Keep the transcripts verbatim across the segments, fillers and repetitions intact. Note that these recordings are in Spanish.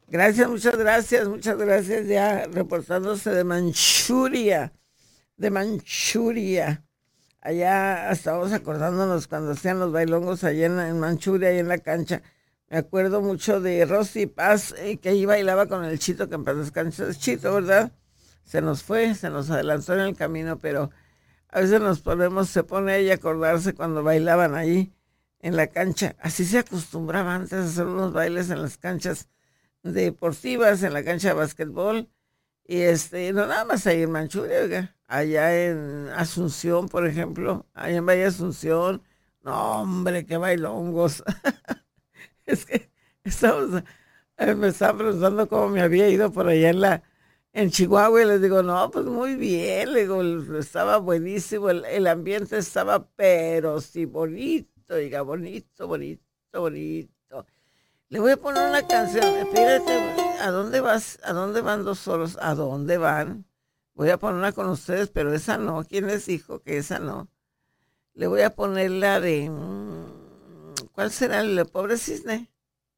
Gracias, muchas gracias, muchas gracias. Ya reportándose de Manchuria, de Manchuria. Allá estábamos acordándonos cuando hacían los bailongos allá en, en Manchuria, ahí en la cancha. Me acuerdo mucho de Rosy Paz, eh, que ahí bailaba con el Chito, que en paz descanse, es Chito, ¿verdad? Se nos fue, se nos adelantó en el camino, pero a veces nos ponemos, se pone ella a acordarse cuando bailaban ahí en la cancha. Así se acostumbraba antes a hacer unos bailes en las canchas deportivas, en la cancha de básquetbol. Y este, no nada más ahí en Manchuria, oiga, allá en Asunción, por ejemplo, allá en Valle Asunción. No, hombre, qué bailongos. Es que estamos, eh, me estaba preguntando cómo me había ido por allá en la, en Chihuahua, y les digo, no, pues muy bien, le digo, el- estaba buenísimo, el, el ambiente estaba, pero sí, bonito, diga, bonito, bonito, bonito. Le voy a poner una canción, espérate, ¿a dónde vas? ¿A dónde van dos solos? ¿A dónde van? Voy a poner una con ustedes, pero esa no. ¿Quién les dijo que esa no? Le voy a poner la de... mm, ¿cuál será? ¿El pobre cisne?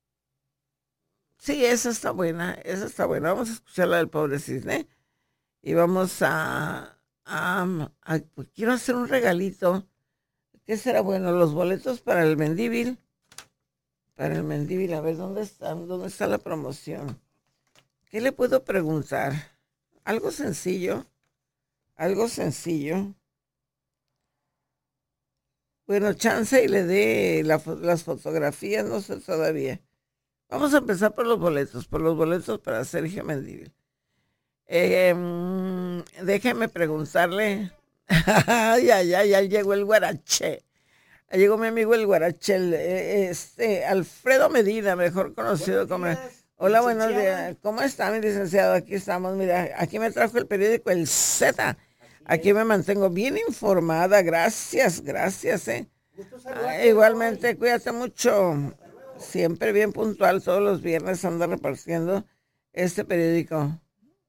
Sí, esa está buena, esa está buena. Vamos a escuchar la del pobre cisne y vamos a, a, a- pues quiero hacer un regalito. ¿Qué será bueno? Los boletos para el Mendíbil. Para el Mendíbil, a ver, ¿dónde están? ¿Dónde está la promoción? ¿Qué le puedo preguntar? Algo sencillo, algo sencillo. Bueno, chance y le dé la fo- las fotografías, no sé todavía. Vamos a empezar por los boletos, por los boletos para Sergio Mendívil. Eh, mm, déjeme preguntarle. Ay, ay, ay, ya llegó el guarache. Ya llegó mi amigo el guarache, el, eh, este, Alfredo Medina, mejor conocido como... Hola, buenos días. ¿Cómo está mi licenciado? Aquí estamos, mira, aquí me trajo el periódico El Z. Aquí me mantengo bien informada. Gracias, gracias, eh. Ah, igualmente, cuídate mucho. Siempre bien puntual, todos los viernes anda repartiendo este periódico.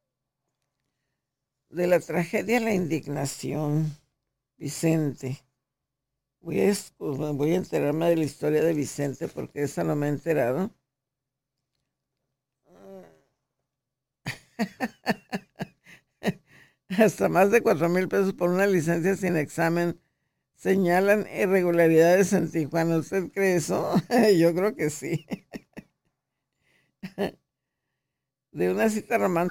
De la tragedia a la indignación, Vicente. Voy a, escu- voy a enterarme de la historia de Vicente porque esa no me he enterado. Hasta más de cuatro mil pesos por una licencia sin examen. Señalan irregularidades en Tijuana. ¿Usted cree eso? Yo creo que sí. De una cita romántica.